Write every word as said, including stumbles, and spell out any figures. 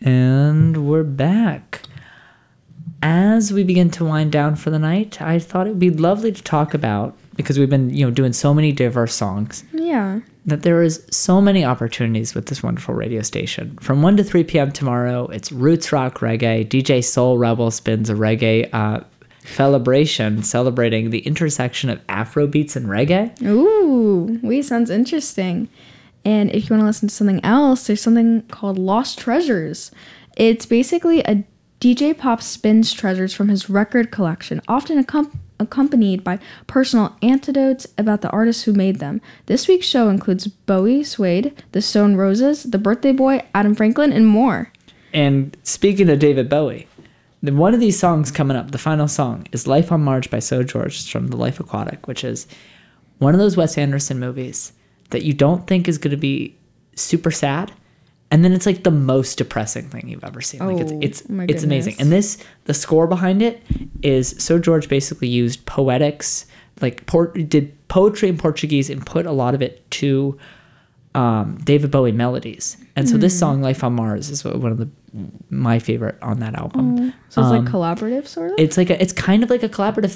And we're back. As we begin to wind down for the night, I thought it would be lovely to talk about, because we've been, you know, doing so many diverse songs. Yeah. That there is so many opportunities with this wonderful radio station. From one to three p.m. tomorrow, it's Roots Rock Reggae. D J Soul Rebel spins a reggae uh, celebration celebrating the intersection of Afro beats and reggae. Ooh, wait, sounds interesting. And if you want to listen to something else, there's something called Lost Treasures. It's basically a D J Pop spins treasures from his record collection, often accom- accompanied by personal anecdotes about the artists who made them. This week's show includes Bowie, Suede, The Stone Roses, The Birthday Boy, Adam Franklin, and more. And speaking of David Bowie, the, one of these songs coming up, the final song, is Life on Mars by So George. It's from The Life Aquatic, which is one of those Wes Anderson movies that you don't think is going to be super sad, and then it's like the most depressing thing you've ever seen. Oh, like it's it's my it's amazing. goodness. And this, the score behind it is So George basically used poetics, like por- did poetry in Portuguese and put a lot of it to um, David Bowie melodies. And so this song, Life on Mars, is one of the my favorite on that album. Oh, so it's Um, like collaborative, sort of? It's like a, it's kind of like a collaborative